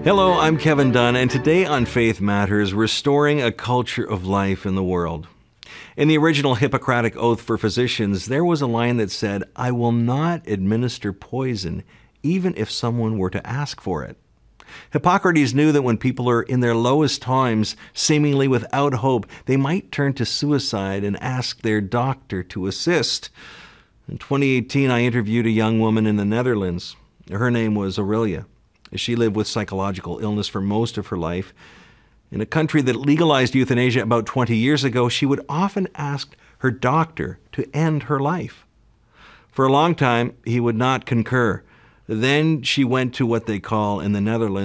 Hello, I'm Kevin Dunn, and today on Faith Matters, restoring a culture of life in the world. In the original Hippocratic Oath for physicians, there was a line that said, "I will not administer poison, even if someone were to ask for it." Hippocrates knew that when people are in their lowest times, seemingly without hope, they might turn to suicide and ask their doctor to assist. In 2018, I interviewed a young woman in the Netherlands. Her name was Aurelia. She lived with psychological illness for most of her life. In a country that legalized euthanasia about 20 years ago, she would often ask her doctor to end her life. For a long time, he would not concur. Then she went to what they call in the Netherlands